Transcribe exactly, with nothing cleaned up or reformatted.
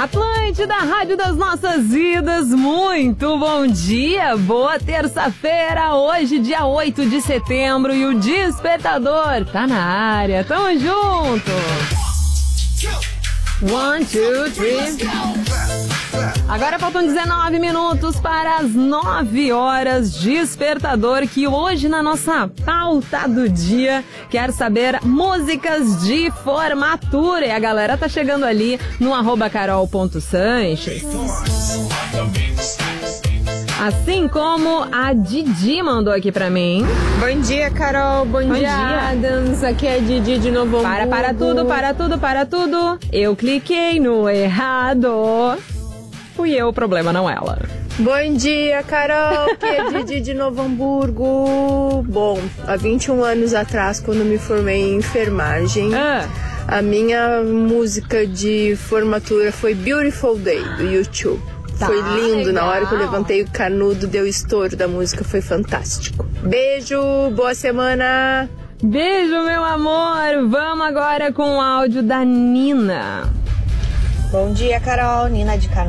Atlântida, Rádio das Nossas Vidas, muito bom dia, boa terça-feira, hoje dia oito de setembro e o Despertador tá na área, tamo junto! One, two, three. Agora faltam dezenove minutos para as nove horas. Despertador que hoje na nossa pauta do dia quer saber músicas de formatura. E a galera tá chegando ali no arroba carol.sanches. Assim como a Didi mandou aqui pra mim. Bom dia, Carol. Bom, Bom dia, dia. Adams. Aqui é a Didi de Novo Para, Hamburgo. para tudo, para tudo, para tudo. Eu cliquei no errado. Fui eu o problema, não ela. Bom dia, Carol. Aqui é a Didi de Novo Hamburgo. Bom, há vinte e um anos atrás, quando me formei em enfermagem, Ah. a minha música de formatura foi Beautiful Day, do YouTube. Tá, foi lindo, legal. Na hora que eu levantei o canudo, deu estouro da música, foi fantástico. Beijo, boa semana. Beijo, meu amor. Vamos agora com o áudio da Nina. Bom dia, Carol. Nina de Canoas.